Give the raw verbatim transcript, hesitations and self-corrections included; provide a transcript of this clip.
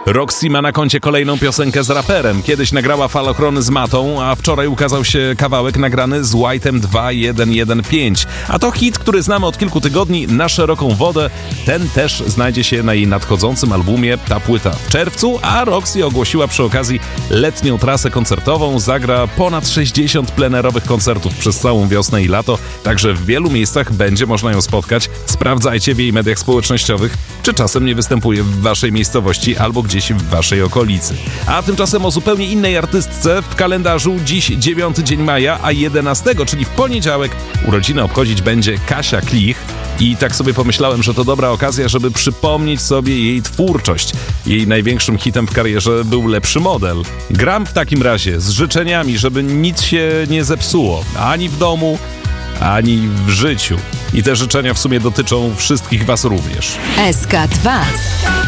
Roxy ma na koncie kolejną piosenkę z raperem. Kiedyś nagrała Falochrony z Matą, a wczoraj ukazał się kawałek nagrany z White'em dwa jeden jeden pięć. A to hit, który znamy od kilku tygodni na szeroką wodę. Ten też znajdzie się na jej nadchodzącym albumie Ta płyta w czerwcu, a Roxy ogłosiła przy okazji letnią trasę koncertową. Zagra ponad sześćdziesiąt plenerowych koncertów przez całą wiosnę i lato, także w wielu miejscach będzie można ją spotkać. Sprawdzajcie w jej mediach społecznościowych, czy czasem nie występuje w waszej miejscowości albo gdzieś w waszej okolicy. A tymczasem o zupełnie innej artystce. W kalendarzu dziś dziewiąty dzień maja, a jedenastego, czyli w poniedziałek, urodziny obchodzić będzie Kasia Klich. I tak sobie pomyślałem, że to dobra okazja, żeby przypomnieć sobie jej twórczość. Jej największym hitem w karierze był Lepszy Model. Gram w takim razie z życzeniami, żeby nic się nie zepsuło, ani w domu, ani w życiu. I te życzenia w sumie dotyczą wszystkich was również. S K dwa.